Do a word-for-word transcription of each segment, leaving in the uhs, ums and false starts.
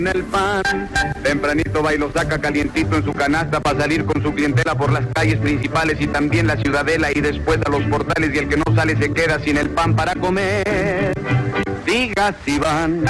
El pan, tempranito va y lo saca calientito en su canasta para salir con su clientela por las calles principales y también la ciudadela y después a los portales, y el que no sale se queda sin el pan para comer. Diga si van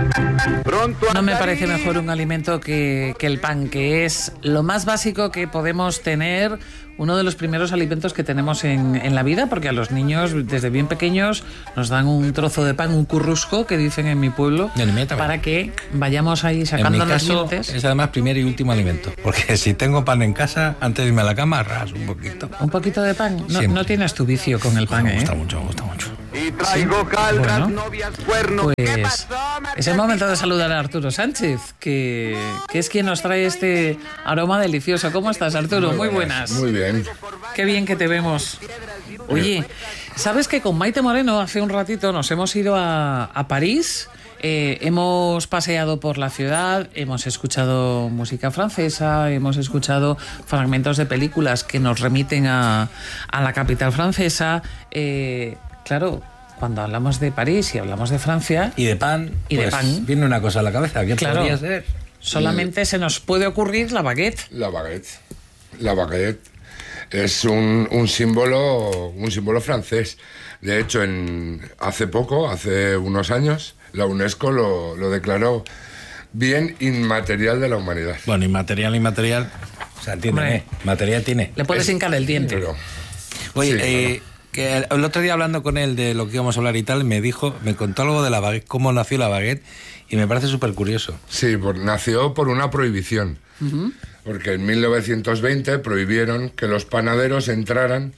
pronto a... No me parece mejor un alimento que, que el pan, que es lo más básico que podemos tener, uno de los primeros alimentos que tenemos en, en la vida, porque a los niños desde bien pequeños nos dan un trozo de pan, un currusco, que dicen en mi pueblo, para que vayamos ahí sacando los dientes. Es además primer y último alimento, porque si tengo pan en casa, antes de irme a la cama, ras un poquito. Un poquito de pan. No, no tienes tu vicio con el pan, me gusta ¿eh? mucho, me gusta mucho. Y traigo caldas, bueno, novias, cuernos. Pues es el momento de saludar a Arturo Sánchez, que, que es quien nos trae este aroma delicioso. ¿Cómo estás, Arturo? Muy buenas. Muy bien. Qué bien que te vemos. Oye, ¿sabes que con Maite Moreno hace un ratito nos hemos ido a, a París? Eh, hemos paseado por la ciudad, hemos escuchado música francesa, hemos escuchado fragmentos de películas que nos remiten a, a la capital francesa. Eh, claro, cuando hablamos de París y hablamos de Francia... Y de pan, y pues de pan, viene una cosa a la cabeza. ¿Qué claro, podría ser? Solamente se nos puede ocurrir la baguette. La baguette. La baguette es un, un símbolo un símbolo francés. De hecho, en, hace poco, hace unos años, la UNESCO lo, lo declaró bien inmaterial de la humanidad. Bueno, inmaterial, inmaterial... O sea, entiende, ¿eh? Material tiene. Le puedes Es, hincar el diente. Pero, Oye, sí, eh, bueno. que el otro día hablando con él de lo que íbamos a hablar y tal, me dijo, me contó algo de la baguette, cómo nació la baguette, y me parece súper curioso. Sí, por, nació por una prohibición. Uh-huh. Porque en mil novecientos veinte prohibieron que los panaderos entraran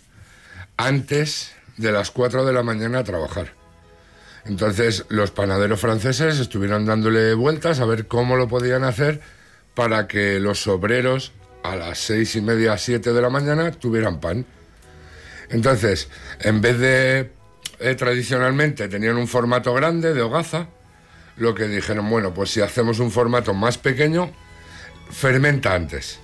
antes de las cuatro de la mañana a trabajar. Entonces los panaderos franceses estuvieron dándole vueltas a ver cómo lo podían hacer para que los obreros a las seis y media, siete de la mañana tuvieran pan. Entonces, en vez de eh, tradicionalmente tenían un formato grande de hogaza, lo que dijeron, bueno, pues si hacemos un formato más pequeño, fermenta antes.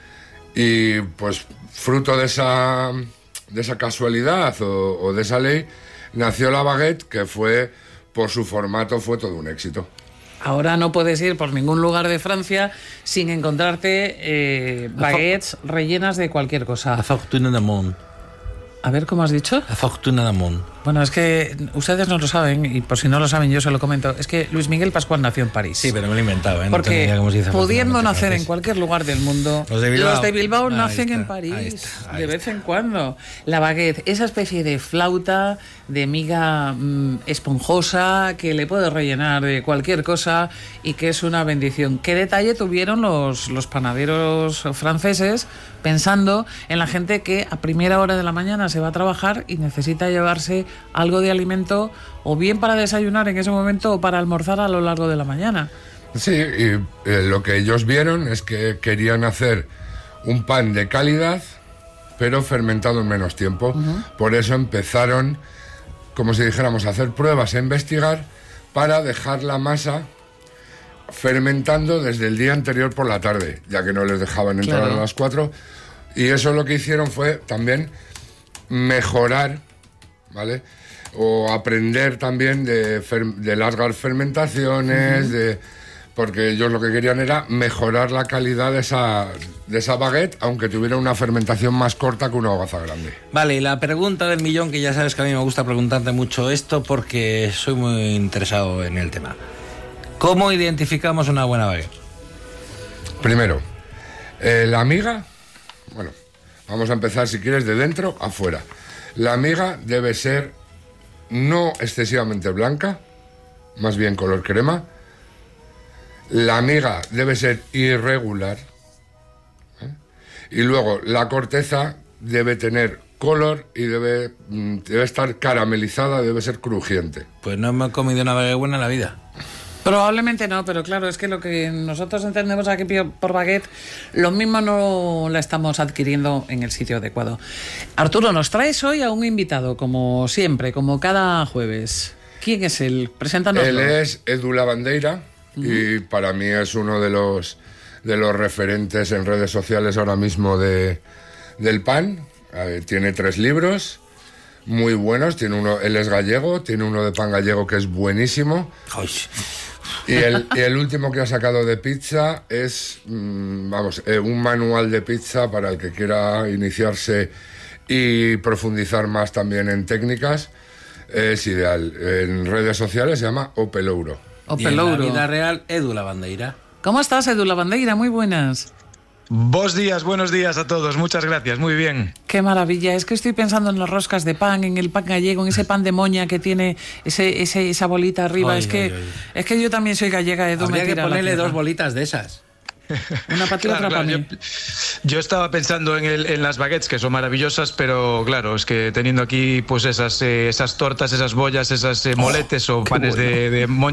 Y pues fruto de esa, de esa casualidad o, o de esa ley, nació la baguette, que fue, por su formato, fue todo un éxito. Ahora no puedes ir por ningún lugar de Francia sin encontrarte eh, baguettes rellenas de cualquier cosa. La fortune de monde. A ver, ¿cómo has dicho? La fortune de monde. Bueno, es que ustedes no lo saben, y por si no lo saben yo se lo comento, es que Luis Miguel Pascual nació en París. Sí, pero me lo he inventado, ¿eh? No porque tengo idea cómo se dice pudiendo nacer francés. En cualquier lugar del mundo, los de Bilbao, los de Bilbao ahí nacen está, en París, ahí está, ahí de vez está. en cuando. La baguette, esa especie de flauta, de miga mmm, esponjosa, que le puedes rellenar de cualquier cosa y que es una bendición. ¿Qué detalle tuvieron los, los panaderos franceses pensando en la gente que a primera hora de la mañana se va a trabajar y necesita llevarse algo de alimento, o bien para desayunar en ese momento o para almorzar a lo largo de la mañana? Sí, y eh, lo que ellos vieron es que querían hacer un pan de calidad, pero fermentado en menos tiempo. Uh-huh. Por eso empezaron, como si dijéramos, a hacer pruebas, a investigar, para dejar la masa fermentando desde el día anterior por la tarde, ya que no les dejaban entrar claro. a las cuatro. Y eso lo que hicieron fue también mejorar, ¿vale?, o aprender también de, fer- de largas fermentaciones, uh-huh. de, porque ellos lo que querían era mejorar la calidad de esa, de esa baguette, aunque tuviera una fermentación más corta que una hogaza grande. Vale, y la pregunta del millón, que ya sabes que a mí me gusta preguntarte mucho esto porque soy muy interesado en el tema. ¿Cómo identificamos una buena baguette? Primero, eh, la miga, bueno, vamos a empezar si quieres de dentro a fuera. La miga debe ser no excesivamente blanca, más bien color crema. La miga debe ser irregular, ¿eh? Y luego la corteza debe tener color y debe, debe estar caramelizada, debe ser crujiente. Pues no me he comido una baguette buena en la vida. Probablemente no, pero claro, es que lo que nosotros entendemos aquí por baguette, lo mismo no la estamos adquiriendo en el sitio adecuado. Arturo, nos traes hoy a un invitado, como siempre, como cada jueves. ¿Quién es él? Preséntanos. Él es Edu Lavandeira, uh-huh. y para mí es uno de los, de los referentes en redes sociales ahora mismo de, del pan. Eh, tiene tres libros muy buenos. Tiene uno, él es gallego, tiene uno de pan gallego que es buenísimo. Ay. Y el, y el último que ha sacado de pizza es, mmm, vamos, eh, un manual de pizza para el que quiera iniciarse y profundizar más también en técnicas. Es ideal. En redes sociales se llama Opelouro. Opelouro. Y en la vida real, Edu Lavandeira. ¿Cómo estás, Edu Lavandeira? Muy buenas. Buenos días, buenos días a todos. Muchas gracias, muy bien. Qué maravilla. Es que estoy pensando en las roscas de pan, en el pan gallego, en ese pan de moña que tiene ese, ese, esa bolita arriba. Ay, es que ay, ay. es que yo también soy gallega, Edu. Habría me que tira a la ponerle tierra. dos bolitas de esas. Una para ti y Claro, otra para claro, mí. yo, yo estaba pensando en, el, en las baguettes, que son maravillosas, pero claro, es que teniendo aquí pues esas, eh, esas tortas, esas bollas, esas eh, moletes o panes bueno. de, de moña,